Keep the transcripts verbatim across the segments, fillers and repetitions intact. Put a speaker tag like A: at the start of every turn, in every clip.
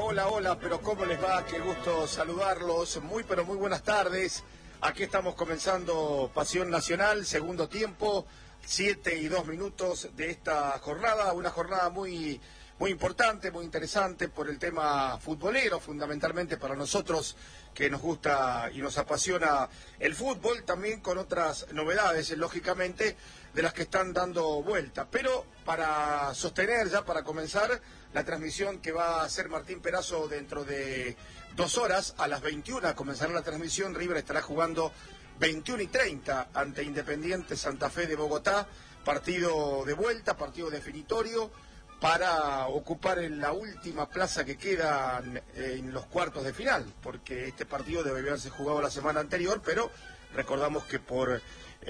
A: hola, hola, pero ¿cómo les va? Qué gusto saludarlos. Muy, pero muy buenas tardes. Aquí estamos comenzando Pasión Nacional, segundo tiempo, siete y dos minutos de esta jornada. Una jornada muy, muy importante, muy interesante por el tema futbolero, fundamentalmente para nosotros que nos gusta y nos apasiona el fútbol, también con otras novedades, lógicamente, de las que están dando vuelta. Pero para sostener ya, para comenzar, la transmisión que va a hacer Martín Perazo dentro de dos horas, a las veintiuna comenzará la transmisión. River estará jugando veintiuna y treinta ante Independiente Santa Fe de Bogotá, partido de vuelta, partido definitorio, para ocupar en la última plaza que queda en los cuartos de final, porque este partido debe haberse jugado la semana anterior, pero recordamos que por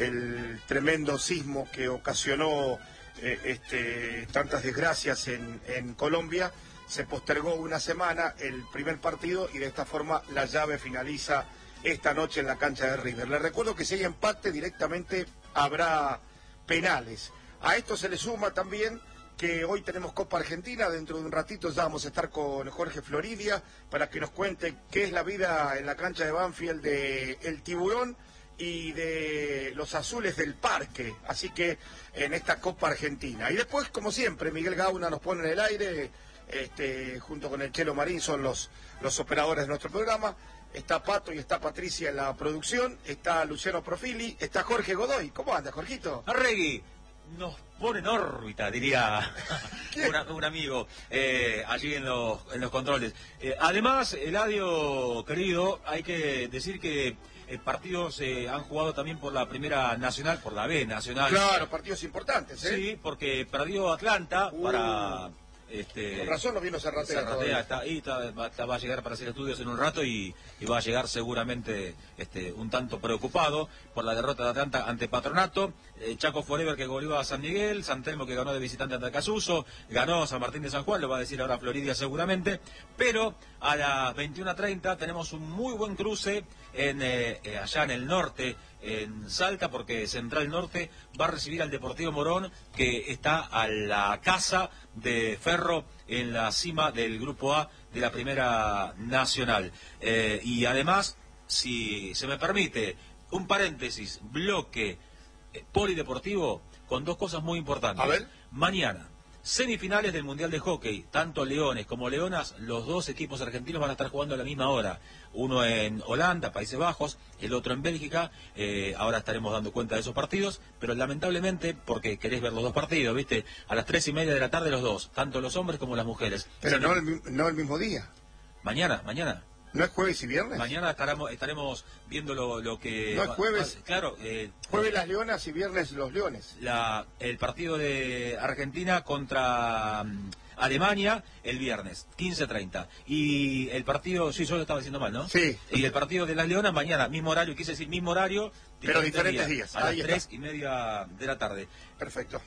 A: el tremendo sismo que ocasionó eh, este, tantas desgracias en, en Colombia, se postergó una semana el primer partido y de esta forma la llave finaliza esta noche en la cancha de River. Les recuerdo que si hay empate directamente habrá penales. A esto se le suma también que hoy tenemos Copa Argentina. Dentro de un ratito ya vamos a estar con Jorge Floridia para que nos cuente qué es la vida en la cancha de Banfield de El Tiburón y de los Azules del Parque, así que en esta Copa Argentina. Y después, como siempre, Miguel Gauna nos pone en el aire, este, junto con el Chelo Marín, son los, los operadores de nuestro programa. Está Pato y está Patricia en la producción, está Luciano Profili, está Jorge Godoy. ¿Cómo anda, Jorgito?
B: Arregui, nos pone en órbita, diría una, un amigo eh, allí en los, en los controles. Eh, además, Eladio, querido, hay que decir que eh, partidos eh, han jugado también por la Primera Nacional, por la B Nacional.
A: Claro, partidos importantes, ¿eh?
B: Sí, porque perdió Atlanta uh. para... Este,
A: Con razón no vino Serratea.
B: Serratea está ahí, está, va, va a llegar para hacer estudios en un rato y, y va a llegar seguramente este, un tanto preocupado por la derrota de Atlanta ante Patronato. eh, Chaco Forever que goleó a San Miguel, San Telmo que ganó de visitante ante Acasuso, ganó San Martín de San Juan, lo va a decir ahora Floridia seguramente. Pero a las veintiuna treinta tenemos un muy buen cruce en, eh, eh, allá en el norte, en Salta, porque Central Norte va a recibir al Deportivo Morón, que está a la casa de Ferro en la cima del Grupo A de la Primera Nacional. Eh, y además, si se me permite, un paréntesis, bloque eh, polideportivo con dos cosas muy importantes.
A: A ver.
B: Mañana, semifinales del Mundial de Hockey, tanto Leones como Leonas, los dos equipos argentinos van a estar jugando a la misma hora. Uno en Holanda, Países Bajos, el otro en Bélgica. Eh, ahora estaremos dando cuenta de esos partidos, pero lamentablemente, porque querés ver los dos partidos, ¿viste? A las tres y media de la tarde los dos, tanto los hombres como las mujeres.
A: Pero no el, no el mismo día.
B: Mañana, mañana.
A: ¿No es jueves y viernes?
B: Mañana estaremos, estaremos viendo lo, lo que...
A: ¿No es jueves?
B: Claro. Eh,
A: jueves las Leonas y viernes los Leones.
B: La, el partido de Argentina contra um, Alemania el viernes, quince treinta. Y el partido, sí, yo lo estaba diciendo mal, ¿no?
A: Sí.
B: Y el partido de las Leonas mañana, mismo horario, quise decir mismo horario.
A: Pero diferentes días.
B: días a Ahí las tres y media de la tarde.
A: Perfecto.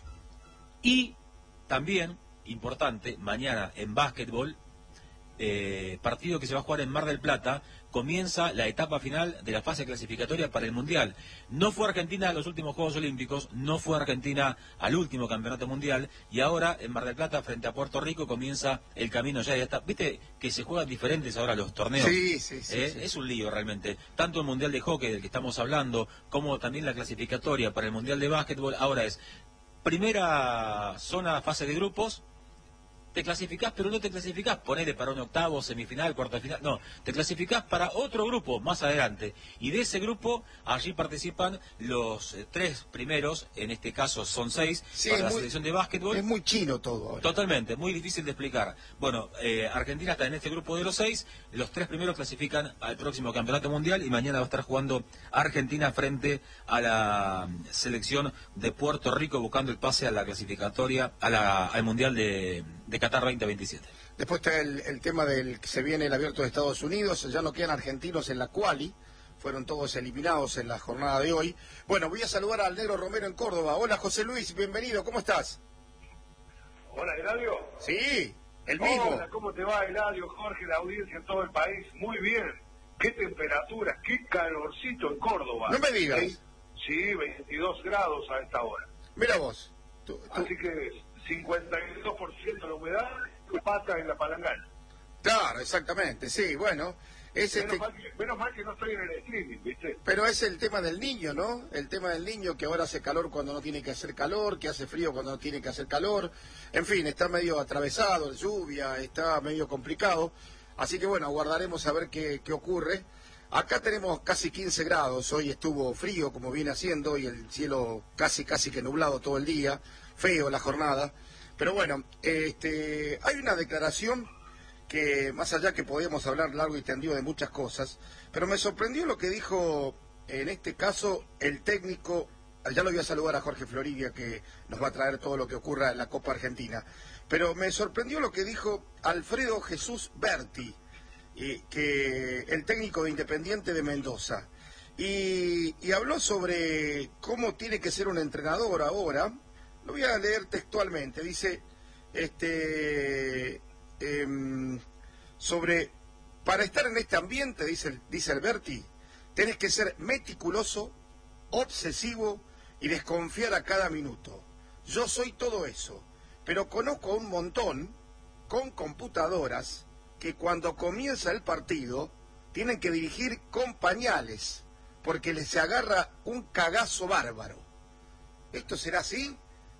B: Y también, importante, mañana en básquetbol, Eh, partido que se va a jugar en Mar del Plata, comienza la etapa final de la fase clasificatoria para el Mundial. No fue Argentina a los últimos Juegos Olímpicos, no fue Argentina al último Campeonato Mundial, y ahora en Mar del Plata, frente a Puerto Rico, comienza el camino ya de esta... ¿Viste que se juegan diferentes ahora los torneos?
A: Sí, sí, sí,
B: eh,
A: sí.
B: Es un lío realmente. Tanto el Mundial de Hockey, del que estamos hablando, como también la clasificatoria para el Mundial de Básquetbol. Ahora es primera zona, fase de grupos. Te clasificás, pero no te clasificás, ponele para un octavo, semifinal, cuarto de final, no, te clasificás para otro grupo más adelante, y de ese grupo allí participan los eh, tres primeros, en este caso son seis,
A: sí,
B: para la
A: muy,
B: selección de básquetbol.
A: Es muy chino todo ahora.
B: Totalmente, muy difícil de explicar. Bueno, eh, Argentina está en este grupo de los seis, los tres primeros clasifican al próximo Campeonato Mundial, y mañana va a estar jugando Argentina frente a la selección de Puerto Rico, buscando el pase a la clasificatoria, a la, al Mundial de... de Qatar veinte veintisiete.
A: Después está el, el tema del que se viene el Abierto de Estados Unidos, ya no quedan argentinos en la quali, fueron todos eliminados en la jornada de hoy. Bueno, voy a saludar al Negro Romero en Córdoba. Hola José Luis, bienvenido, ¿cómo estás?
C: Hola, Eladio.
A: Sí, el mismo.
C: Hola, ¿cómo te va, Eladio, Jorge, la audiencia en todo el país? Muy bien. Qué temperatura, qué calorcito en Córdoba.
A: No me digas.
C: ¿Sí? Sí, veintidós grados a esta hora.
A: Mira vos. Tú, tú...
C: Así que cincuenta y dos por ciento la humedad, tu pata en la palangana.
A: Claro, exactamente, sí, bueno. Es
C: menos,
A: este...
C: mal que, menos mal que no estoy en el streaming, ¿viste?
A: Pero es el tema del niño, ¿no? El tema del niño que ahora hace calor cuando no tiene que hacer calor, que hace frío cuando no tiene que hacer calor. En fin, está medio atravesado, lluvia, está medio complicado. Así que bueno, aguardaremos a ver qué, qué ocurre. Acá tenemos casi quince grados, hoy estuvo frío como viene haciendo y el cielo casi casi que nublado todo el día, feo la jornada. Pero bueno, este, hay una declaración que más allá que podíamos hablar largo y tendido de muchas cosas, pero me sorprendió lo que dijo en este caso el técnico, ya lo voy a saludar a Jorge Florivia que nos va a traer todo lo que ocurra en la Copa Argentina, pero me sorprendió lo que dijo Alfredo Jesús Berti, eh, que el técnico de Independiente de Mendoza, y, y habló sobre cómo tiene que ser un entrenador ahora. Lo voy a leer textualmente, dice, este... Eh, sobre, para estar en este ambiente, dice, dice Alberti, tenés que ser meticuloso, obsesivo y desconfiar a cada minuto. Yo soy todo eso, pero conozco un montón con computadoras que cuando comienza el partido tienen que dirigir con pañales, porque les agarra un cagazo bárbaro. ¿Esto será así?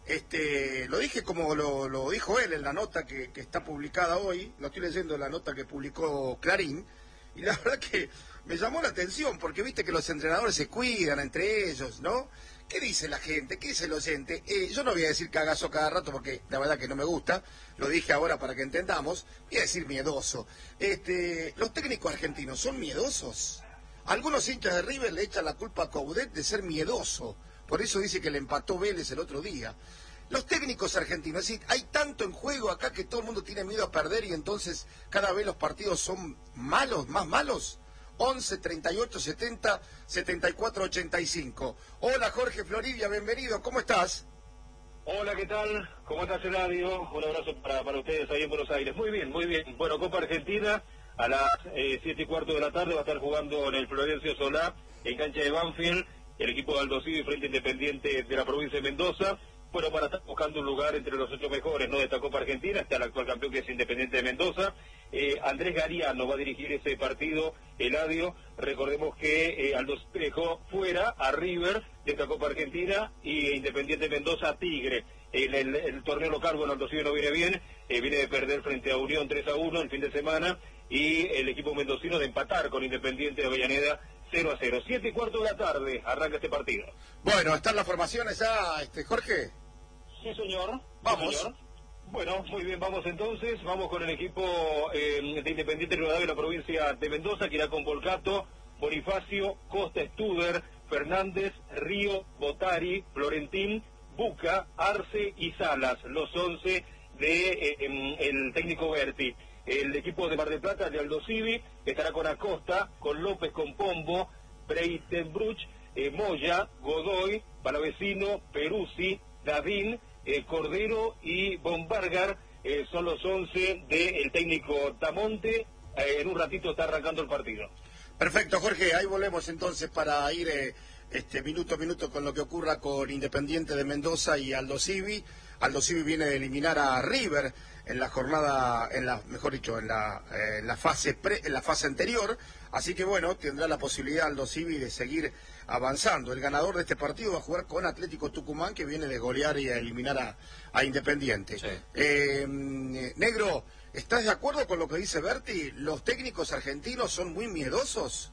A: Este, lo dije como lo, lo dijo él en la nota que, que está publicada hoy, lo estoy leyendo en la nota que publicó Clarín, y la verdad que me llamó la atención, porque viste que los entrenadores se cuidan entre ellos, ¿no? ¿Qué dice la gente? ¿Qué dice el oyente? Eh, yo no voy a decir cagazo cada rato porque la verdad que no me gusta, lo dije ahora para que entendamos, voy a decir miedoso. Este, los técnicos argentinos son miedosos. Algunos hinchas de River le echan la culpa a Coudet de ser miedoso. Por eso dice que le empató Vélez el otro día. Los técnicos argentinos, es decir, hay tanto en juego acá que todo el mundo tiene miedo a perder y entonces cada vez los partidos son malos, más malos. once, treinta y ocho, setenta, setenta y cuatro, ochenta y cinco. Hola Jorge Florivia, bienvenido, ¿cómo estás?
D: Hola, ¿qué tal? ¿Cómo estás, Eladio? Un abrazo para, para ustedes ahí en Buenos Aires. Muy bien, muy bien. Bueno, Copa Argentina, a las eh, siete y cuarto de la tarde va a estar jugando en el Florencio Solá, en cancha de Banfield, el equipo de Aldo Civi frente Independiente de la provincia de Mendoza. Bueno, para estar buscando un lugar entre los ocho mejores, ¿no?, de esta Copa Argentina. Está el actual campeón, que es Independiente de Mendoza. Eh, Andrés Gariano va a dirigir ese partido, Eladio. Recordemos que eh, Aldo Civi dejó fuera a River de esta Copa Argentina y Independiente de Mendoza a Tigre. En el, el torneo local, bueno, Aldo Civi no viene bien, eh, viene de perder frente a Unión tres a uno el fin de semana, y el equipo mendocino de empatar con Independiente de Avellaneda cero a cero. siete y cuarto de la tarde arranca este partido.
A: Bueno, ¿están las formaciones ya, este, Jorge?
D: Sí, señor.
A: Vamos.
D: Sí, señor. Bueno, muy bien, vamos entonces. Vamos con el equipo eh, de Independiente Rivadavia de la provincia de Mendoza, que irá con Volcato, Bonifacio, Costa, Studer, Fernández, Río, Botari, Florentín, Buca, Arce y Salas, los once de eh, eh, el técnico Berti. El equipo de Mar del Plata, de Aldo Civi, estará con Acosta, con López, con Pombo, Breitenbruch, eh, Moya, Godoy, Palavecino, Peruzzi, Dadín, eh, Cordero y Bombargar. Eh, son los once del técnico Tamonte. Eh, en un ratito está arrancando el partido.
A: Perfecto, Jorge, ahí volvemos entonces para ir eh, este minuto a minuto con lo que ocurra con Independiente de Mendoza y Aldo Civi. Aldo Civi viene de eliminar a River en la jornada, en la, mejor dicho, en la, eh, en la fase pre, en la fase anterior, así que bueno, tendrá la posibilidad Aldo Civi de seguir avanzando. El ganador de este partido va a jugar con Atlético Tucumán, que viene de golear y a eliminar a, a Independiente.
B: Sí.
A: Eh, Negro, ¿estás de acuerdo con lo que dice Berti? ¿Los técnicos argentinos son muy miedosos?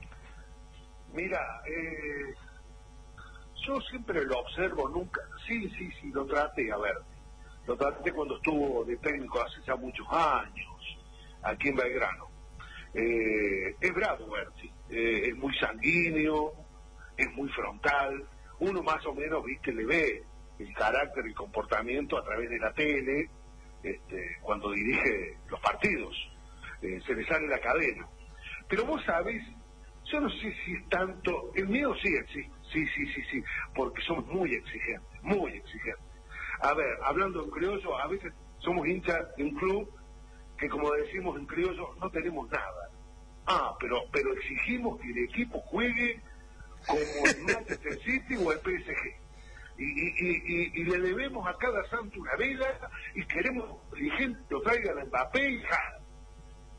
C: Mira, eh, yo siempre lo observo, nunca, sí, sí, sí, lo traté, a ver, lo traté cuando estuvo de técnico hace ya muchos años, aquí en Belgrano. Eh, es bravo Berti, eh, es muy sanguíneo, es muy frontal, uno más o menos, viste, le ve el carácter y el comportamiento a través de la tele, este, cuando dirige los partidos, eh, se le sale la cadena. Pero vos sabés, yo no sé si es tanto, el miedo sí existe, sí, sí, sí, sí, porque somos muy exigentes, muy exigentes. A ver, hablando en criollo, a veces somos hinchas de un club que, como decimos en criollo, no tenemos nada. Ah, pero pero exigimos que el equipo juegue como el Manchester City o el P S G. Y, y, y, y le debemos a cada santo una vela y queremos que el dirigente lo traiga a Mbappé y ja.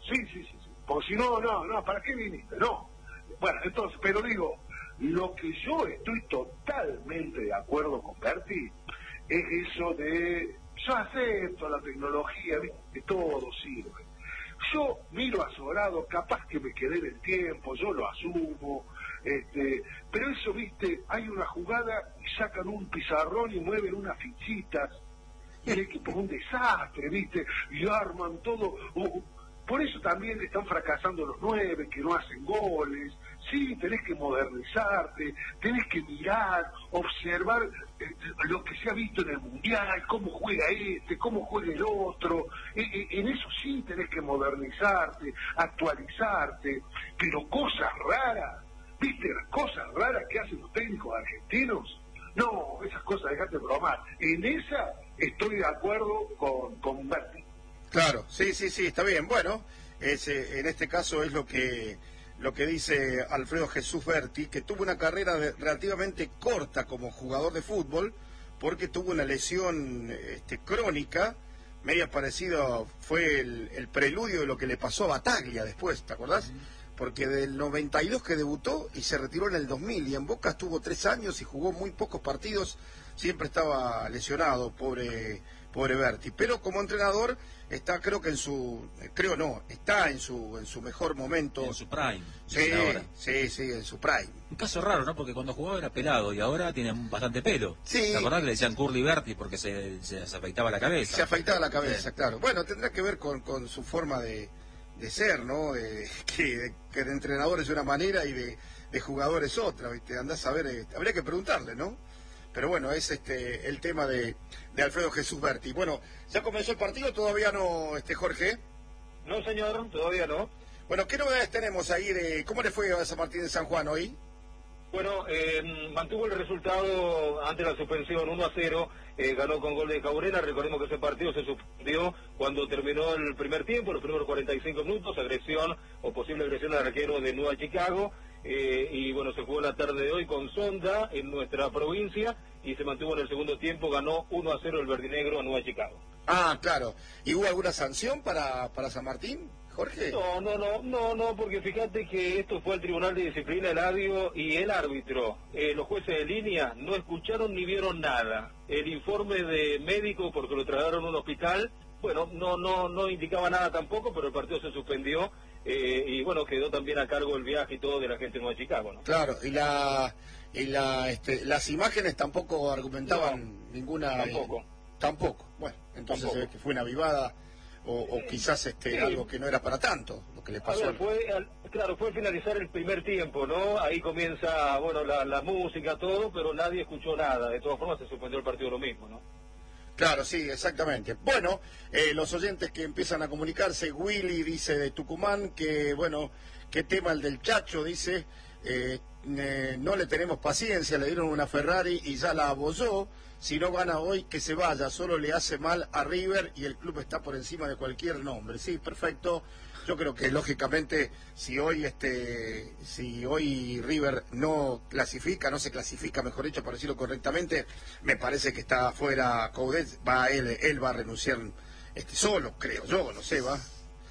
C: Sí, sí, sí, sí. Porque si no, no, no, ¿para qué viniste? No. Bueno, entonces, pero digo, lo que yo estoy totalmente de acuerdo con Berti es eso de, yo acepto la tecnología, que todo sirve. Yo miro a Sobrado, capaz que me quedé en el tiempo, yo lo asumo, este, pero eso, viste, hay una jugada y sacan un pizarrón y mueven unas fichitas, y el equipo es un desastre, viste, y arman todo. Uh, por eso también están fracasando los nueve, que no hacen goles. Sí, tenés que modernizarte, tenés que mirar, observar eh, lo que se ha visto en el Mundial, cómo juega este, cómo juega el otro. Eh, eh, en eso sí tenés que modernizarte, actualizarte, pero cosas raras, ¿viste las cosas raras que hacen los técnicos argentinos? No, esas cosas dejate bromar. En esa estoy de acuerdo con, con Berti.
A: Claro, sí, sí, sí, está bien. Bueno, es, eh, en este caso es lo que lo que dice Alfredo Jesús Berti, que tuvo una carrera de, relativamente corta como jugador de fútbol, porque tuvo una lesión este, crónica, media parecida, fue el, el preludio de lo que le pasó a Bataglia después, ¿te acordás? Porque del noventa y dos que debutó y se retiró en el dos mil, y en Boca estuvo tres años y jugó muy pocos partidos, siempre estaba lesionado, pobre pobre Berti, pero como entrenador está, creo que en su, creo no, está en su en su mejor momento.
B: En su prime.
A: Sí, ahora. sí, sí, en su prime.
B: Un caso raro, ¿no? Porque cuando jugaba era pelado y ahora tiene bastante pelo.
A: Sí.
B: ¿Te acordás que le decían Curly Berti porque se, se, se afeitaba la cabeza?
A: Se afeitaba la cabeza,
B: sí.
A: Claro. Bueno, tendrá que ver con, con su forma de, de ser, ¿no? De, que, de, que de entrenador es una manera y de, de jugador es otra, ¿viste? Andás a ver, eh, habría que preguntarle, ¿no? Pero bueno, es este el tema de, de Alfredo Jesús Berti. Bueno, ¿ya comenzó el partido? ¿Todavía no, este Jorge?
D: No, señor, todavía no.
A: Bueno, ¿qué novedades tenemos ahí de cómo le fue a San Martín de San Juan hoy?
D: Bueno, eh, mantuvo el resultado ante la suspensión uno a cero, eh, ganó con gol de Cabrera. Recordemos que ese partido se suspendió cuando terminó el primer tiempo, los primeros cuarenta y cinco minutos, agresión o posible agresión al arquero de Nueva Chicago. Eh, y bueno, se jugó la tarde de hoy con Sonda en nuestra provincia y se mantuvo en el segundo tiempo, ganó uno a cero el verdinegro a Nueva Chicago.
A: Ah, claro. ¿Y hubo alguna sanción para, para San Martín, Jorge?
D: No, no, no, no, no, porque fíjate que esto fue al Tribunal de Disciplina, Eladio, y el árbitro, eh, los jueces de línea no escucharon ni vieron nada. El informe de médico, porque lo trasladaron a un hospital, bueno, no, no, no indicaba nada tampoco, pero el partido se suspendió. Eh, y bueno, quedó también a cargo el viaje y todo de la gente de Nueva Chicago, ¿no?
A: Claro, y la y la este, las imágenes tampoco argumentaban no, ninguna...
D: Tampoco.
A: Eh, tampoco, bueno, entonces
D: tampoco.
A: Se ve que fue una avivada o, o quizás este sí. Algo que no era para tanto, lo que le pasó.
D: A ver, fue, al, claro, fue al finalizar el primer tiempo, ¿no? Ahí comienza, bueno, la, la música, todo, pero nadie escuchó nada. De todas formas se suspendió el partido lo mismo, ¿no?
A: Claro, sí, exactamente. Bueno, eh, los oyentes que empiezan a comunicarse, Willy dice de Tucumán que, bueno, qué tema el del Chacho, dice, eh, eh, no le tenemos paciencia, le dieron una Ferrari y ya la abolló, si no gana hoy que se vaya, solo le hace mal a River y el club está por encima de cualquier nombre. Sí, perfecto. Yo creo que lógicamente si hoy este si hoy River no clasifica, no se clasifica, mejor dicho, para decirlo correctamente, me parece que está fuera Coudet, va él, él va a renunciar este solo, creo yo, no sé, va.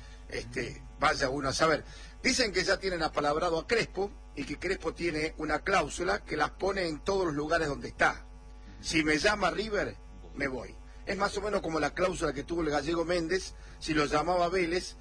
A: Este, vaya uno a saber. Dicen que ya tienen apalabrado a Crespo y que Crespo tiene una cláusula que las pone en todos los lugares donde está. Si me llama River, me voy. Es más o menos como la cláusula que tuvo el gallego Méndez, si lo llamaba Vélez,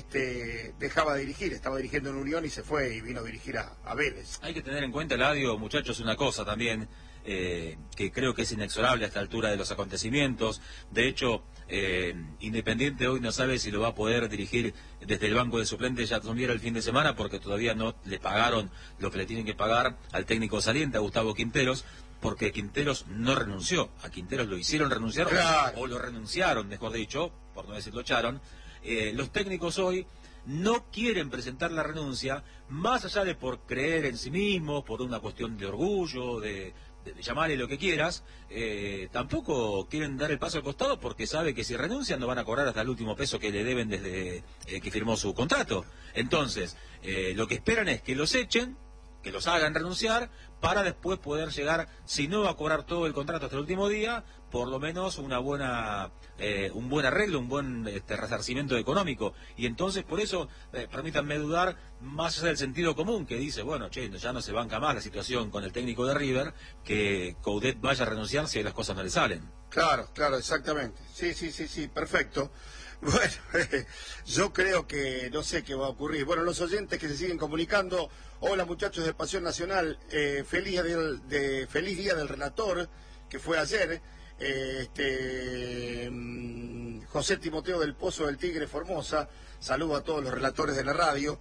A: este dejaba de dirigir, estaba dirigiendo en Unión y se fue y vino a dirigir a, a Vélez.
B: Hay que tener en cuenta, Eladio, muchachos, una cosa también, eh, que creo que es inexorable a esta altura de los acontecimientos. De hecho, eh, Independiente hoy no sabe si lo va a poder dirigir desde el banco de suplentes ya tuviera el fin de semana, porque todavía no le pagaron lo que le tienen que pagar al técnico saliente, a Gustavo Quinteros, porque Quinteros no renunció. A Quinteros lo hicieron renunciar,
A: claro.
B: o lo renunciaron, mejor dicho, por no decir lo echaron. Eh, los técnicos hoy no quieren presentar la renuncia, más allá de por creer en sí mismos, por una cuestión de orgullo, de, de, de llamarle lo que quieras, eh, tampoco quieren dar el paso al costado porque sabe que si renuncian no van a cobrar hasta el último peso que le deben desde eh, que firmó su contrato. Entonces, eh, lo que esperan es que los echen que los hagan renunciar, para después poder llegar, si no va a cobrar todo el contrato hasta el último día, por lo menos una buena eh, un buen arreglo, un buen este, resarcimiento económico. Y entonces, por eso, eh, permítanme dudar, más allá del sentido común, que dice, bueno, che, ya no se banca más la situación con el técnico de River, que Coudet vaya a renunciar si las cosas no le salen.
A: Claro, claro, exactamente. Sí, sí, sí, sí, perfecto. Bueno, yo creo que no sé qué va a ocurrir. Bueno, los oyentes que se siguen comunicando, hola muchachos de Pasión Nacional, eh, feliz, día del, de, feliz día del relator, que fue ayer, eh, este, mm, José Timoteo del Pozo del Tigre Formosa, saludo a todos los relatores de la radio.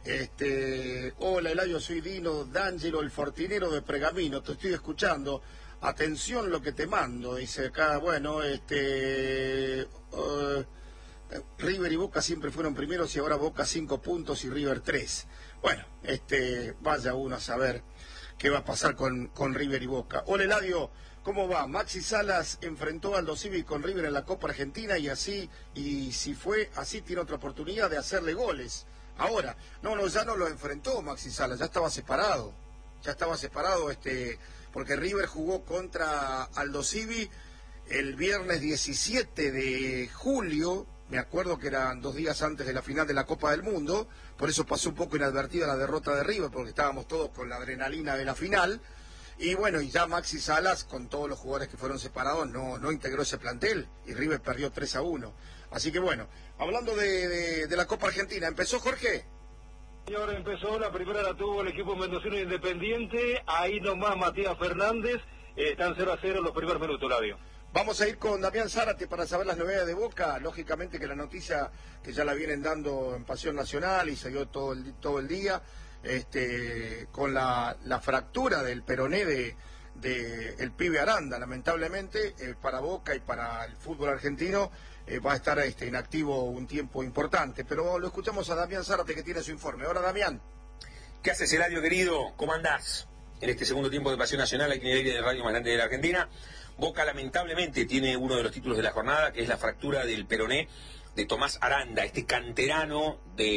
A: Este, hola Eladio, soy Dino D'Angelo, el fortinero de Pergamino, te estoy escuchando. Atención lo que te mando, dice acá, bueno, este... Uh, River y Boca siempre fueron primeros y ahora Boca cinco puntos y River tres. Bueno, este, vaya uno a saber qué va a pasar con, con River y Boca. Hola Eladio, ¿cómo va? Maxi Salas enfrentó a Aldo Civi con River en la Copa Argentina y así, y si fue así, tiene otra oportunidad de hacerle goles. Ahora, no, no, ya no lo enfrentó Maxi Salas, ya estaba separado. Ya estaba separado, este, porque River jugó contra Aldo Civi el viernes diecisiete de julio. Me acuerdo que eran dos días antes de la final de la Copa del Mundo, por eso pasó un poco inadvertida la derrota de River, porque estábamos todos con la adrenalina de la final. Y bueno, y ya Maxi Salas, con todos los jugadores que fueron separados, no, no integró ese plantel, y River perdió tres a uno. Así que bueno, hablando de, de, de la Copa Argentina, ¿empezó Jorge?
D: Señor, empezó, la primera la tuvo el equipo mendocino Independiente, ahí nomás Matías Fernández, eh, están cero a cero los primeros minutos, Labio.
A: Vamos a ir con Damián Zárate para saber las novedades de Boca. Lógicamente que la noticia que ya la vienen dando en Pasión Nacional y se dio todo el, todo el día, este, con la, la fractura del peroné de, de el pibe Aranda, lamentablemente, eh, para Boca y para el fútbol argentino, eh, va a estar este, inactivo un tiempo importante. Pero lo escuchamos a Damián Zárate, que tiene su informe. Hola, Damián.
E: ¿Qué haces, Eladio, querido? ¿Cómo andás? En este segundo tiempo de Pasión Nacional, aquí en el aire de radio más grande de la Argentina. Boca lamentablemente tiene uno de los títulos de la jornada, que es la fractura del peroné de Tomás Aranda, este canterano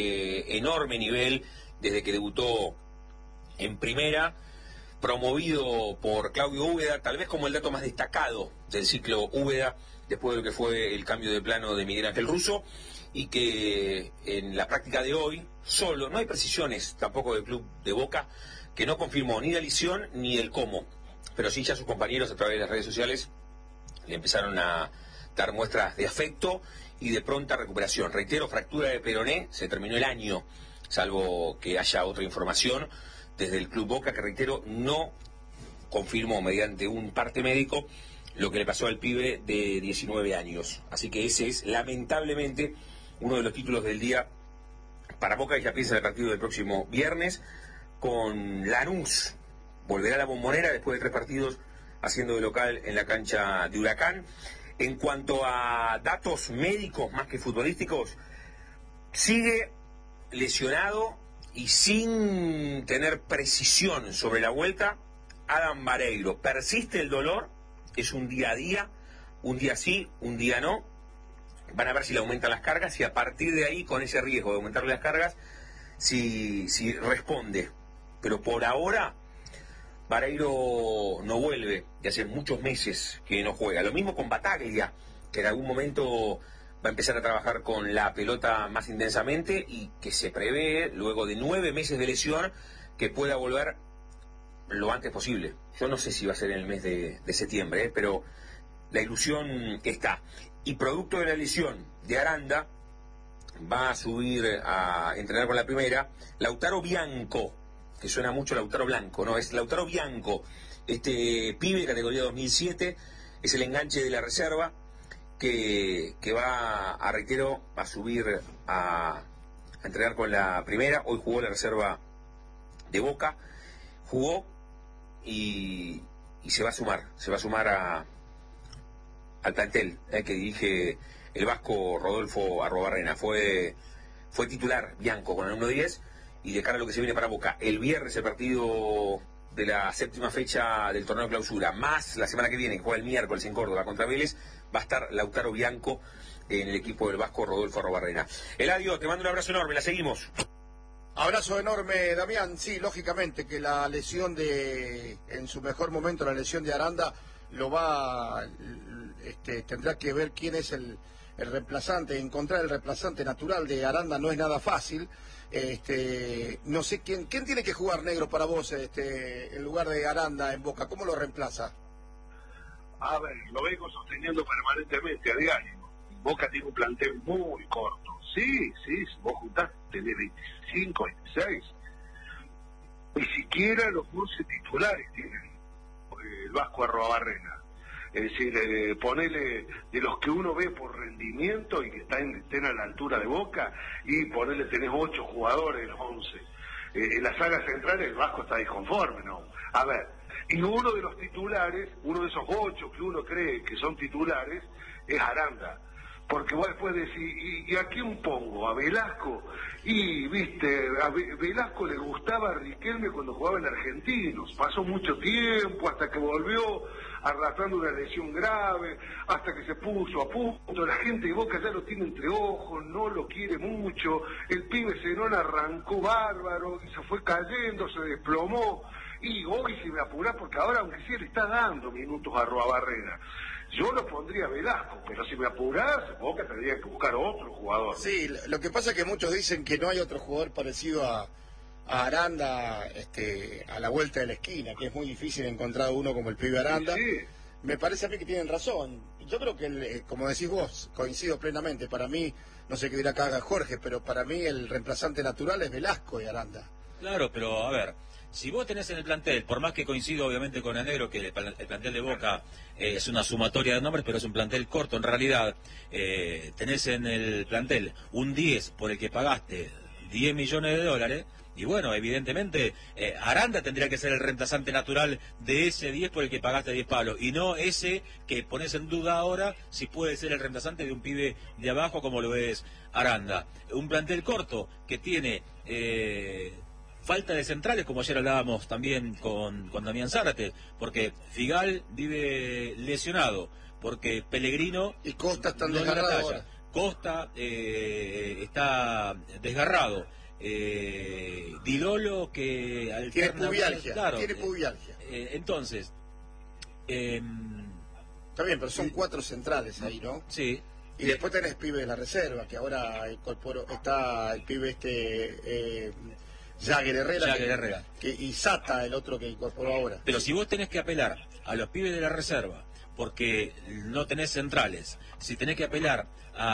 E: de enorme nivel desde que debutó en primera, promovido por Claudio Úbeda, tal vez como el dato más destacado del ciclo Úbeda, después de lo que fue el cambio de plano de Miguel Ángel Russo, y que en la práctica de hoy, solo, no hay precisiones tampoco del club de Boca, que no confirmó ni la lesión ni el cómo. Pero sí ya sus compañeros a través de las redes sociales le empezaron a dar muestras de afecto y de pronta recuperación. Reitero, fractura de peroné, se terminó el año, salvo que haya otra información desde el Club Boca, que reitero, no confirmó mediante un parte médico lo que le pasó al pibe de diecinueve años. Así que ese es, lamentablemente, uno de los títulos del día para Boca, y ya piensa el partido del próximo viernes con Lanús. Volverá a la Bombonera después de tres partidos haciendo de local en la cancha de Huracán. En cuanto a datos médicos más que futbolísticos, sigue lesionado y sin tener precisión sobre la vuelta Adam Vareiro. Persiste el dolor, es un día a día, un día sí, un día no. Van a ver si le aumentan las cargas y a partir de ahí, con ese riesgo de aumentarle las cargas, si, si responde. Pero por ahora Vareiro no vuelve, y hace muchos meses que no juega. Lo mismo con Bataglia, que en algún momento va a empezar a trabajar con la pelota más intensamente y que se prevé, luego de nueve meses de lesión, que pueda volver lo antes posible. Yo no sé si va a ser en el mes de, de septiembre, ¿eh? Pero la ilusión está. Y producto de la lesión de Aranda, va a subir a entrenar con la primera Lautaro Bianco, que suena mucho Lautaro Blanco, no, es Lautaro Bianco, este pibe, categoría dos mil siete, es el enganche de la reserva, que, que va a, reitero, a subir a, a entrenar con la primera. Hoy jugó la reserva de Boca, jugó y, y se va a sumar, se va a sumar a, al plantel eh, que dirige el vasco Rodolfo Arrobarrena. Fue, fue titular Bianco con el uno diez. Y de cara a lo que se viene para Boca, el viernes el partido de la séptima fecha del torneo de clausura, más la semana que viene, que juega el miércoles en Córdoba contra Vélez, va a estar Lautaro Bianco en el equipo del vasco Rodolfo Arrobarrena. Eladio, te mando un abrazo enorme, la seguimos.
A: Abrazo enorme, Damián. Sí, lógicamente que la lesión de, en su mejor momento, la lesión de Aranda, lo va, este, tendrá que ver quién es el, el reemplazante. Encontrar el reemplazante natural de Aranda no es nada fácil. Este, no sé quién, quién tiene que jugar, Negro, para vos, este, en lugar de Aranda en Boca. ¿Cómo lo reemplaza?
C: A ver, lo vengo sosteniendo permanentemente a diario. Boca tiene un plantel muy corto. Sí, sí, si vos juntás, tenés veinticinco, veintiséis. Ni siquiera los once titulares tienen el Vasco Arruabarrena. Es decir, eh, ponele de los que uno ve por rendimiento y que están, estén a la altura de Boca, y ponele tenés ocho jugadores de los once. Eh, en la saga central el Vasco está disconforme, ¿no? A ver, y uno de los titulares, uno de esos ocho que uno cree que son titulares, es Aranda. Porque vos después decís, ¿y, ¿y a quién pongo? ¿A Velasco? Y, viste, a Velasco le gustaba a Riquelme cuando jugaba en Argentinos. Pasó mucho tiempo hasta que volvió arrastrando una lesión grave, hasta que se puso a punto. La gente de Boca ya lo tiene entre ojos, no lo quiere mucho. El pibe Zenón arrancó bárbaro y se fue cayendo, se desplomó. Y hoy si me apurás, porque ahora aunque sí le está dando minutos a Arruabarrena, yo lo pondría a Velasco, pero si me apurás, Boca tendría que buscar otro jugador.
A: Sí, lo que pasa es que muchos dicen que no hay otro jugador parecido a, a Aranda este, a la vuelta de la esquina, que es muy difícil encontrar uno como el pibe Aranda.
C: Sí, sí.
A: Me parece a mí que tienen razón. Yo creo que, el, como decís vos, coincido plenamente. Para mí, no sé qué dirá acá Jorge, pero para mí el reemplazante natural es Velasco y Aranda.
B: Claro, pero a ver, si vos tenés en el plantel, por más que coincido obviamente con el Negro, que el, el plantel de Boca eh, es una sumatoria de nombres, pero es un plantel corto, en realidad eh, tenés en el plantel un diez por el que pagaste diez millones de dólares, y bueno, evidentemente eh, Aranda tendría que ser el reemplazante natural de ese diez por el que pagaste diez palos, y no ese que pones en duda ahora si puede ser el reemplazante de un pibe de abajo como lo es Aranda. Un plantel corto que tiene Eh, falta de centrales, como ayer hablábamos también con, con Damián Zárate, porque Figal vive lesionado, porque Pellegrino
A: y Costa están
B: no
A: desgarrados.
B: Costa eh, está desgarrado. Eh, Di Lolo que
A: tiene
B: alterna,
A: pubialgia,
B: claro,
A: tiene pubialgia.
B: Eh, entonces, eh,
A: está bien, pero son cuatro centrales ahí, ¿no?
B: Sí.
A: Y después tenés pibe de la reserva, que ahora incorporó, está el pibe este eh, Jagger Herrera,
B: Jagger
A: que,
B: Herrera.
A: Que, y Sata, el otro que incorporó ahora.
B: Pero si vos tenés que apelar a los pibes de la reserva, porque no tenés centrales, si tenés que apelar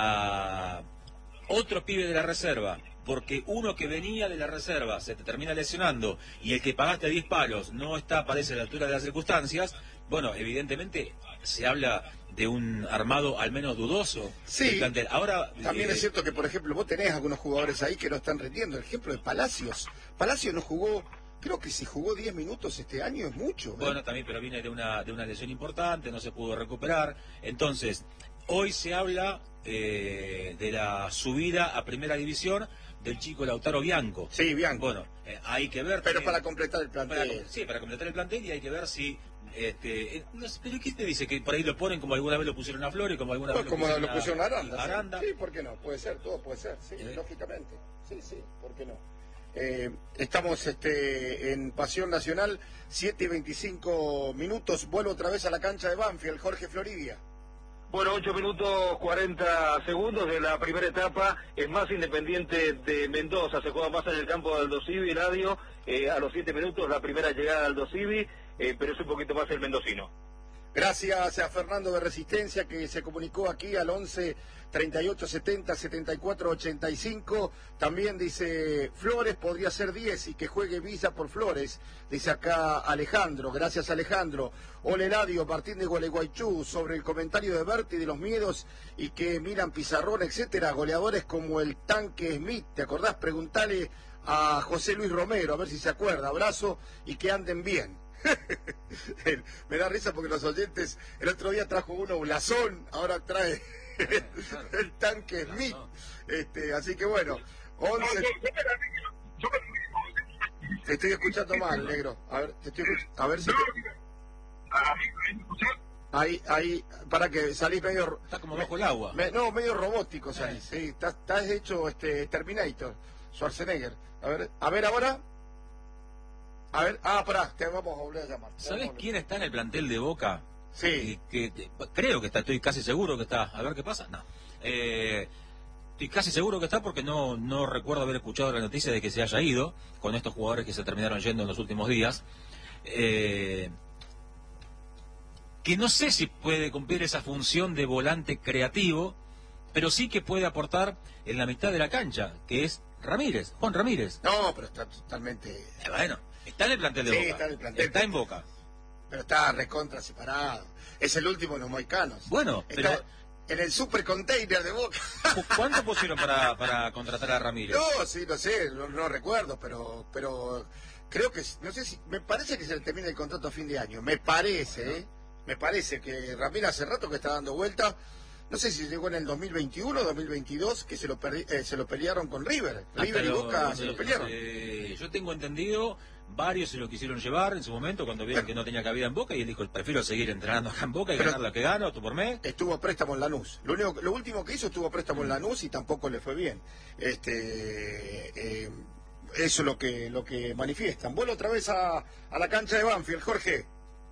B: a otro pibe de la reserva, porque uno que venía de la reserva se te termina lesionando y el que pagaste diez palos no está, parece, a la altura de las circunstancias, bueno, evidentemente se habla de un armado al menos dudoso.
A: Sí,
B: plantel. Ahora
A: también
B: eh,
A: es cierto que, por ejemplo, vos tenés algunos jugadores ahí que no están rindiendo. El ejemplo de Palacios. Palacios no jugó, creo que si jugó diez minutos este año es mucho. ¿eh?
B: Bueno, también, pero viene de una, de una lesión importante, no se pudo recuperar. Entonces, hoy se habla eh, de la subida a primera división del chico Lautaro Bianco.
A: Sí, Bianco.
B: Bueno, eh, hay que ver...
A: Pero
B: también,
A: para completar el plantel.
B: para, sí, para completar el plantel, y hay que ver si... Este, eh, no sé, pero ¿qué te dice? Que por ahí lo ponen como alguna vez lo pusieron a Flores, como alguna
A: Pues
B: vez
A: como
B: lo
A: lo
B: pusieron,
A: pusieron a Aranda.
B: Aranda.
A: Sí. sí, ¿por qué no? Puede ser, todo puede ser, sí,
B: ¿Eh?
A: lógicamente. Sí, sí, ¿por qué no? Eh, estamos este, en Pasión Nacional, siete y veinticinco minutos. Vuelvo otra vez a la cancha de Banfield, Jorge Floridia.
D: Bueno, ocho minutos cuarenta segundos de la primera etapa. Es más Independiente de Mendoza. Se juega más en el campo de Aldo Civi, Eladio. Eh, a los siete minutos la primera llegada de Aldo Civi, eh, pero es un poquito más el mendocino.
A: Gracias a Fernando de Resistencia, que se comunicó aquí al once treinta y ocho setenta setenta y cuatro ochenta y cinco. También dice Flores podría ser diez y que juegue Villa por Flores. Dice acá Alejandro. Gracias, Alejandro. Hola, Eladio, Martín de Gualeguaychú, sobre el comentario de Berti de los miedos y que miran Pizarrón, etcétera. Goleadores como el Tanque Smith. ¿Te acordás? Preguntale a José Luis Romero, a ver si se acuerda. Abrazo y que anden bien. Me da risa porque los oyentes, el otro día trajo uno Blasón, ahora trae el, el Tanque Smith. Este, así que bueno, once... Te estoy escuchando mal, negro. A ver, te estoy escuchando. A ver si te... Ahí, ahí, para que salís medio...
B: Está como bajo el agua.
A: Me, no, medio robótico salís, sí, estás, estás hecho este Terminator. Schwarzenegger. A ver, a ver ahora. A ver, ah, pará, te vamos a volver a llamar.
B: ¿Sabés quién está en el plantel de Boca?
A: Sí.
B: Que, que, creo que está, estoy casi seguro que está. A ver qué pasa. No. Eh, estoy casi seguro que está porque no, no recuerdo haber escuchado la noticia de que se haya ido con estos jugadores que se terminaron yendo en los últimos días. Eh, que no sé si puede cumplir esa función de volante creativo, pero sí que puede aportar en la mitad de la cancha, que es Ramírez, Juan Ramírez.
A: No, pero está totalmente...
B: Eh, bueno, está en el plantel de
A: Sí,
B: Boca.
A: está en el plantel.
B: Está en Boca.
A: Pero está recontra separado. Es el último de los moicanos.
B: Bueno,
A: está
B: pero...
A: en el super container de Boca.
B: ¿Cuánto pusieron para, para contratar a Ramírez?
A: No, sí, no sé, no, no recuerdo, pero pero creo que, no sé si, me parece que se le termina el contrato a fin de año. Me parece, ¿eh? Me parece que Ramírez hace rato que está dando vuelta. No sé si llegó en el dos mil veintiuno, dos mil veintidós, que se lo, perdi- eh, se lo pelearon con River.
B: Hasta
A: River y
B: lo-
A: Boca
B: eh,
A: se lo pelearon.
B: eh, yo tengo entendido, varios se lo quisieron llevar en su momento cuando vieron que no tenía cabida en Boca y él dijo, prefiero seguir entrenando acá en Boca y
A: Pero-
B: ganar lo que gano, tú por mes.
A: Estuvo a préstamo en Lanús. Lo único, lo último que hizo estuvo a préstamo en Lanús y tampoco le fue bien. Este, eh, eso es lo que lo que manifiestan. Vuelvo otra vez a, a la cancha de Banfield, Jorge.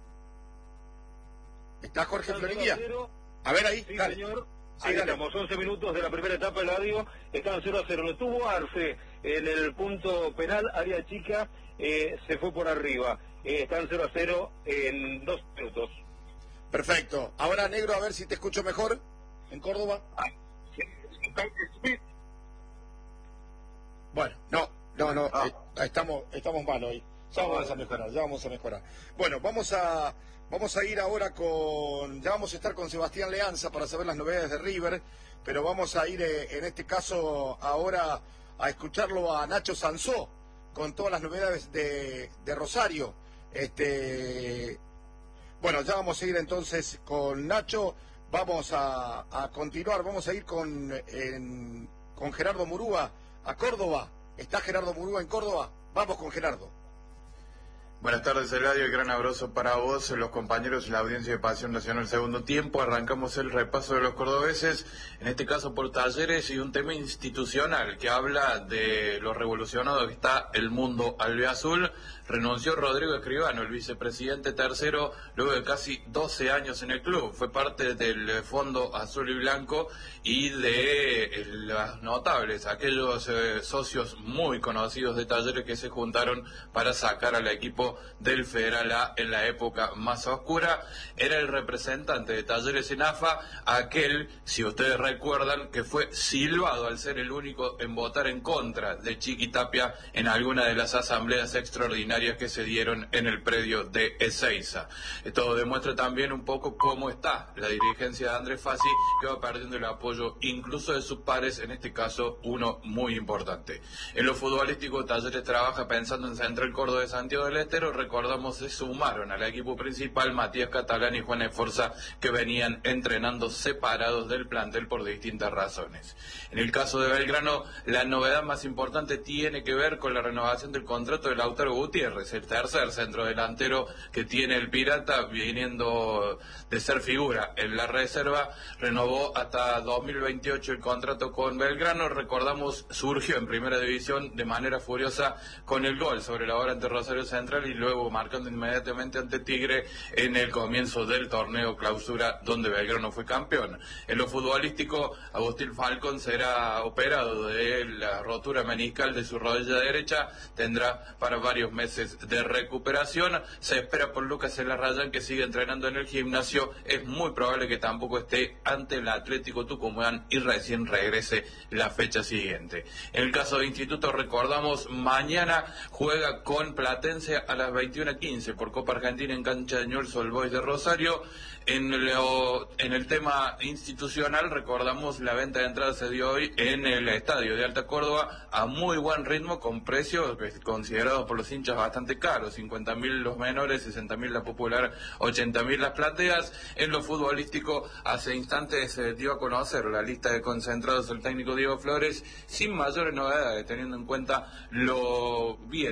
A: ¿Está Jorge Floriguía? A ver ahí,
D: Sí,
A: dale.
D: señor.
A: Sí,
D: Ahí
A: dale.
D: estamos, once minutos de la primera etapa del Eladio, están cero a cero. Lo tuvo Arce en el punto penal, área chica, eh, se fue por arriba. Eh, están cero a cero en dos minutos.
A: Perfecto. Ahora, Negro, a ver si te escucho mejor en Córdoba. Bueno, no, no, no,
C: Ah.
A: eh, estamos, estamos mal hoy. Ya vamos a mejorar, ya vamos a mejorar. Bueno, vamos a, vamos a ir ahora con, ya vamos a estar con Sebastián Leanza para saber las novedades de River, pero vamos a ir eh, en este caso ahora a escucharlo a Nacho Sansó con todas las novedades de, de Rosario. Este, bueno, ya vamos a ir entonces con Nacho, vamos a, a continuar, vamos a ir con, en- con Gerardo Murúa a Córdoba. ¿Está Gerardo Murúa en Córdoba? Vamos con Gerardo.
F: Buenas tardes, Eladio, y gran abrazo para vos, los compañeros y la audiencia de Pasión Nacional Segundo Tiempo. Arrancamos el repaso de los cordobeses, en este caso por Talleres, y un tema institucional que habla de lo revolucionado que está el mundo albiazul. Renunció Rodrigo Escribano, el vicepresidente tercero, luego de casi doce años en el club. Fue parte del Fondo Azul y Blanco y de eh, las notables, aquellos eh, socios muy conocidos de Talleres que se juntaron para sacar al equipo del Federal A en la época más oscura. Era el representante de Talleres en A F A, aquel, si ustedes recuerdan, que fue silbado al ser el único en votar en contra de Chiqui Tapia en alguna de las asambleas extraordinarias que se dieron en el predio de Ezeiza. Esto demuestra también un poco cómo está la dirigencia de Andrés Fassi, que va perdiendo el apoyo incluso de sus pares, en este caso uno muy importante. En lo futbolístico, Talleres trabaja pensando en Central Córdoba de Santiago del Estero. Recordamos, se sumaron al equipo principal Matías Catalán y Juan Esforza, que venían entrenando separados del plantel por distintas razones. En el caso de Belgrano, la novedad más importante tiene que ver con la renovación del contrato de Lautaro Gutiérrez, el tercer centro delantero que tiene el Pirata, viniendo de ser figura en la reserva. Renovó hasta dos mil veintiocho el contrato con Belgrano. Recordamos, surgió en primera división de manera furiosa con el gol sobre la hora ante Rosario Central y luego marcando inmediatamente ante Tigre en el comienzo del torneo clausura, donde Belgrano fue campeón. En lo futbolístico, Agustín Falcón será operado de la rotura meniscal de su rodilla derecha, tendrá para varios meses de recuperación. Se espera por Lucas Elarrayán, que sigue entrenando en el gimnasio. Es muy probable que tampoco esté ante el Atlético Tucumán y recién regrese la fecha siguiente. En el caso de Instituto, recordamos, mañana juega con Platense a las veintiuna quince por Copa Argentina en cancha de Newell's Old Boys de Rosario. En, lo, en el tema institucional, recordamos, la venta de entradas se dio hoy en el Estadio de Alta Córdoba a muy buen ritmo, con precios considerados por los hinchas bastante caros: cincuenta mil los menores, sesenta mil la popular, ochenta mil las plateas. En lo futbolístico, hace instantes se dio a conocer la lista de concentrados del técnico Diego Flores, sin mayores novedades, teniendo en cuenta lo bien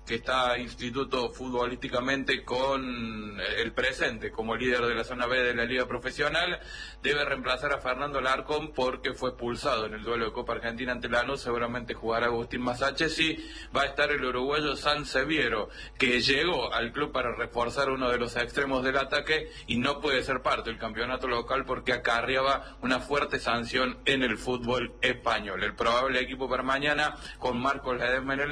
F: que está Instituto futbolísticamente con el presente como líder de la zona B de la Liga Profesional, debe reemplazar a Fernando Larcón porque fue expulsado en el duelo de Copa Argentina ante Lanús. Seguramente jugará Agustín Massaches y va a estar el uruguayo San Seviero, que llegó al club para reforzar uno de los extremos del ataque y no puede ser parte del campeonato local porque acarreaba una fuerte sanción en el fútbol español. El probable equipo para mañana con Marcos Ledesma en el